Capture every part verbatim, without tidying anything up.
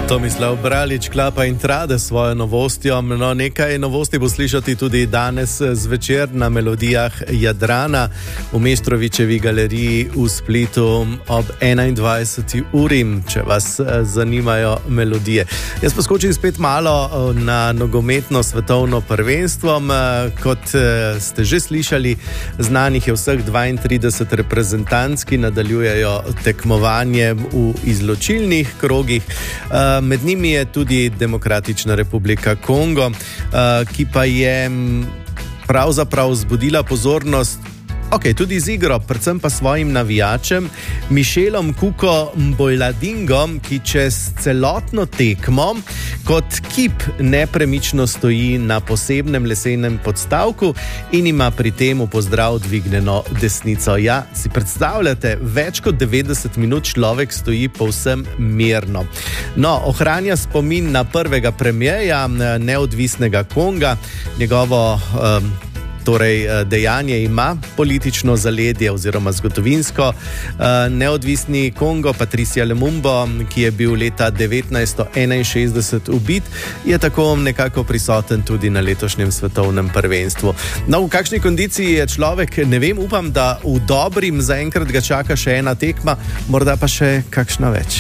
Tomislav Bralič klapa in trade svojo novostjo. No, nekaj novosti bo slišati tudi danes zvečer na melodijah Jadrana v Meštrovičevi galeriji v Splitu ob enaindvajseti uri, če vas zanimajo melodije. Jaz poskočim spet malo na nogometno svetovno prvenstvo. Kot ste že slišali, znanih je vseh dvaintrideset reprezentanc, ki nadaljujejo tekmovanje v izločilnih krogih. Med njimi je tudi Demokratična republika Kongo, ki pa je pravzaprav vzbudila pozornost, ok, tudi z igro, predvsem pa svojim navijačem, Mišelom Kuko Mbojladingom, ki čez celotno tekmo kot kip nepremično stoji na posebnem lesenem podstavku in ima pri tem v pozdrav dvignjeno desnico. Ja, si predstavljate, več kot devetdeset minut človek stoji povsem mirno. No, ohranja spomin na prvega premierja neodvisnega Konga, njegovo um, Torej, dejanje ima politično zaledje oziroma zgodovinsko. Neodvisni Kongo, Patrice Lumumba, ki je bil leta devetnajststo enainšestdeset ubit, je tako nekako prisoten tudi na letošnjem svetovnem prvenstvu. No, v kakšni kondiciji je človek, ne vem, upam, da v dobrim, zaenkrat ga čaka še ena tekma, morda pa še kakšna več.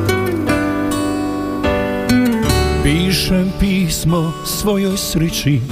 Pišem pismo svojoj sreči,